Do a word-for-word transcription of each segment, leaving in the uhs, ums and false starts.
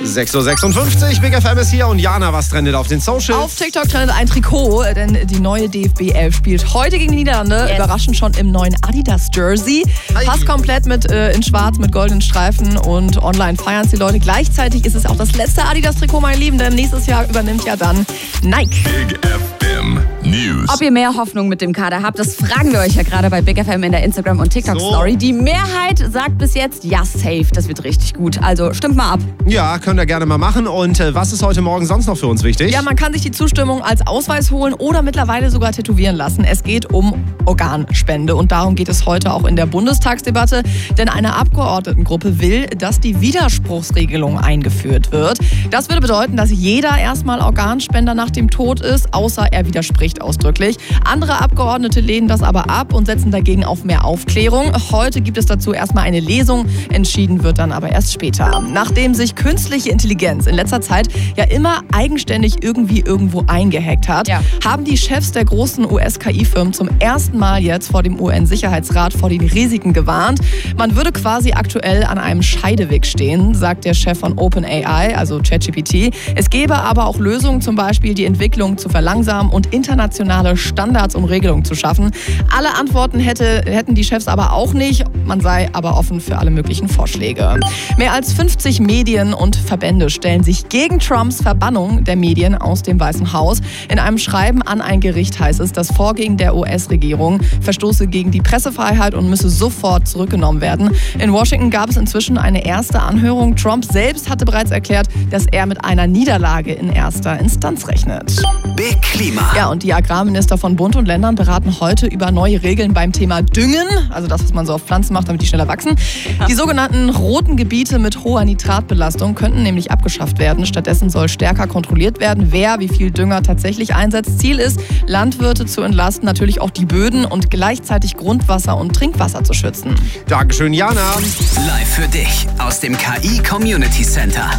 sechs Uhr sechsundfünfzig, Big F M ist hier und Jana, was trendet auf den Socials? Auf TikTok trendet ein Trikot, denn die neue D F B elf spielt heute gegen die Niederlande. Yes. Überraschend schon im neuen Adidas-Jersey. Passt komplett mit äh, in schwarz mit goldenen Streifen und online feiern es die Leute. Gleichzeitig ist es auch das letzte Adidas-Trikot, meine Lieben, denn nächstes Jahr übernimmt ja dann Nike. Big F M News. Ob ihr mehr Hoffnung mit dem Kader habt, das fragen wir euch ja gerade bei Big F M in der Instagram- und TikTok-Story. So. Die Mehrheit sagt bis jetzt, ja, safe, das wird richtig gut. Also stimmt mal ab. Ja, könnt ihr gerne mal machen. Und äh, was ist heute Morgen sonst noch für uns wichtig? Ja, man kann sich die Zustimmung als Ausweis holen oder mittlerweile sogar tätowieren lassen. Es geht um Organspende und darum geht es heute auch in der Bundestagsdebatte. Denn eine Abgeordnetengruppe will, dass die Widerspruchsregelung eingeführt wird. Das würde bedeuten, dass jeder erstmal Organspender nach dem Tod ist, außer er widerspricht ausdrücklich. Andere Abgeordnete lehnen das aber ab und setzen dagegen auf mehr Aufklärung. Heute gibt es dazu erstmal eine Lesung. Entschieden wird dann aber erst später. Nachdem sich künstliche Intelligenz in letzter Zeit ja immer eigenständig irgendwie irgendwo eingehackt hat, ja. haben die Chefs der großen U S-K I-Firmen zum ersten Mal jetzt vor dem U N-Sicherheitsrat vor den Risiken gewarnt. Man würde quasi aktuell an einem Scheideweg stehen, sagt der Chef von OpenAI, also ChatGPT. Es gäbe aber auch Lösungen, zum Beispiel die Entwicklung zu verlangsamen und internationale Standards und Regelungen zu schaffen. Alle Antworten hätte, hätten die Chefs aber auch nicht. Man sei aber offen für alle möglichen Vorschläge. Mehr als fünfzig Medien und Verbände stellen sich gegen Trumps Verbannung der Medien aus dem Weißen Haus. In einem Schreiben an ein Gericht heißt es, das Vorgehen der U S-Regierung verstoße gegen die Pressefreiheit und müsse sofort zurückgenommen werden. In Washington gab es inzwischen eine erste Anhörung. Trump selbst hatte bereits erklärt, dass er mit einer Niederlage in erster Instanz rechnet. Big Klima. Ja, und die Agrarminister von Bund und Ländern beraten heute über neue Regeln beim Thema Düngen, also das, was man so auf Pflanzen macht, damit die schneller wachsen. Die sogenannten roten Gebiete mit hoher Nitratbelastung könnten nämlich abgeschafft werden. Stattdessen soll stärker kontrolliert werden, wer wie viel Dünger tatsächlich einsetzt. Ziel ist, Landwirte zu entlasten, natürlich auch die Böden und gleichzeitig Grundwasser und Trinkwasser zu schützen. Dankeschön, Jana. Live für dich aus dem K I Community Center.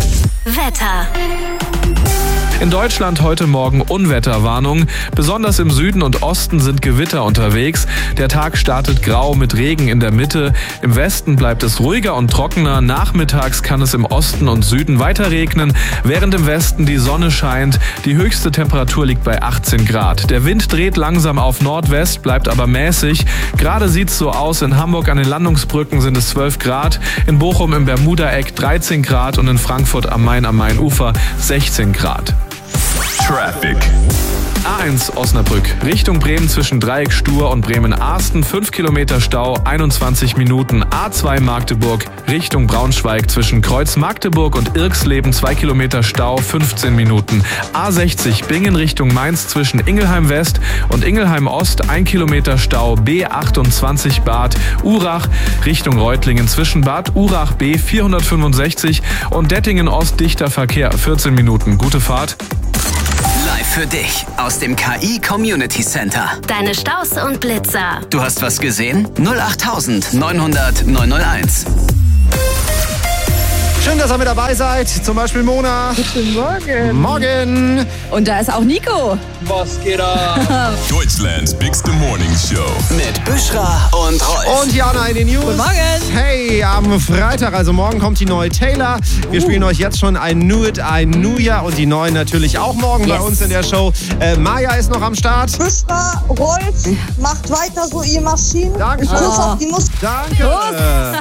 Wetter. In Deutschland heute Morgen Unwetterwarnung. Besonders im Süden und Osten sind Gewitter unterwegs. Der Tag startet grau mit Regen in der Mitte. Im Westen bleibt es ruhiger und trockener. Nachmittags kann es im Osten und Süden weiter regnen, während im Westen die Sonne scheint. Die höchste Temperatur liegt bei achtzehn Grad. Der Wind dreht langsam auf Nordwest, bleibt aber mäßig. Gerade sieht es so aus. In Hamburg an den Landungsbrücken sind es zwölf Grad. In Bochum im Bermuda-Eck dreizehn Grad und in Frankfurt am Main am Mainufer sechzehn Grad. Traffic. A eins Osnabrück, Richtung Bremen zwischen Dreieck-Stur und Bremen-Arsten, fünf Kilometer Stau, einundzwanzig Minuten. A zwei Magdeburg, Richtung Braunschweig zwischen Kreuz Magdeburg und Irksleben, zwei Kilometer Stau, fünfzehn Minuten. A sechzig Bingen Richtung Mainz zwischen Ingelheim West und Ingelheim Ost, ein Kilometer Stau. B achtundzwanzig Bad Urach Richtung Reutlingen zwischen Bad Urach B vierhundertfünfundsechzig und Dettingen Ost dichter Verkehr, vierzehn Minuten. Gute Fahrt. Live für dich aus dem K I Community Center. Deine Staus und Blitzer. Du hast was gesehen? null acht neunhundert neunhunderteins. Schön, dass ihr mit dabei seid. Zum Beispiel Mona. Guten Morgen. Morgen. Und da ist auch Nico. Was geht ab? Deutschlands Bigste Morning Show. Mit Büschra und Rolf. Und Jana in den News. Guten Morgen. Hey, am Freitag, also morgen kommt die neue Taylor. Wir uh. spielen euch jetzt schon ein New It, ein New Year und die neuen natürlich auch morgen yes. bei uns in der Show. Äh, Maja ist noch am Start. Büschra, Rolf, macht weiter so, ihr Maschinen. Danke. Kuss auf die Muskeln. Danke.